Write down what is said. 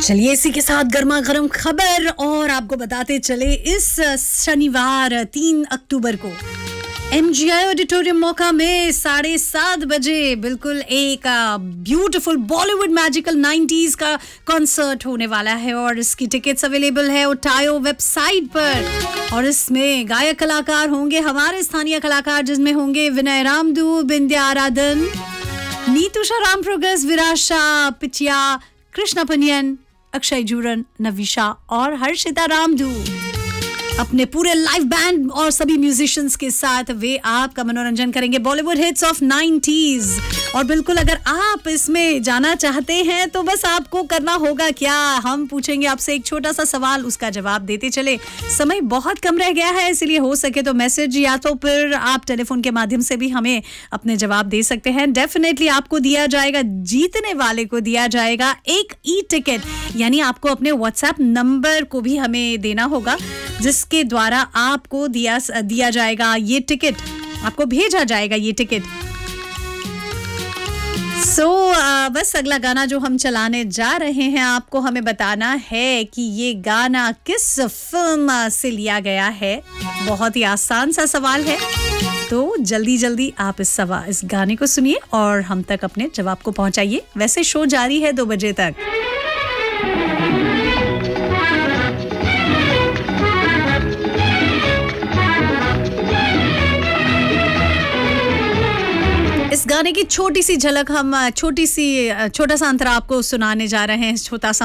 चलिए इसी के साथ गर्मा गर्म खबर और आपको बताते चले इस शनिवार 3 अक्टूबर को MGI ऑडिटोरियम मौका में 7:30 बजे बिल्कुल एक ब्यूटीफुल बॉलीवुड मैजिकल 90s का कॉन्सर्ट होने वाला है और इसकी टिकट्स अवेलेबल है ओटायो वेबसाइट पर। और इसमें गायक कलाकार होंगे हमारे स्थानीय कलाकार, जिसमें होंगे विनय रामदू, बिंद्या आराधन, नीतूषा रामप्रोग्रेस, विराशा पिचिया, कृष्णा पनियन, अक्षय जूरन, नविशा और हर्षिता रामदू अपने पूरे लाइव बैंड और सभी म्यूजिशियंस के साथ वे आपका मनोरंजन करेंगे बॉलीवुड हिट्स ऑफ 90s। और बिल्कुल अगर आप इसमें जाना चाहते हैं तो बस आपको करना होगा क्या, हम पूछेंगे आपसे एक छोटा सा सवाल, उसका जवाब देते चले। समय बहुत कम रह गया है, इसलिए हो सके तो मैसेज या तो फिर आप टेलीफोन के माध्यम से भी हमें अपने जवाब दे सकते हैं। डेफिनेटली आपको दिया जाएगा, जीतने वाले को दिया जाएगा एक ई-टिकट, यानी आपको अपने व्हाट्सएप नंबर को भी हमें देना होगा जिसके द्वारा आपको दिया जाएगा ये टिकट, आपको भेजा जाएगा ये टिकट। बस अगला गाना जो हम चलाने जा रहे हैं, आपको हमें बताना है कि ये गाना किस फिल्म से लिया गया है। बहुत ही आसान सा सवाल है, तो जल्दी जल्दी आप इस गाने को सुनिए और हम तक अपने जवाब को पहुंचाइए। वैसे शो जारी है 2 बजे तक। इस गाने की छोटी सी झलक हम छोटा सा अंतरा आपको सुनाने जा रहे हैं, छोटा सा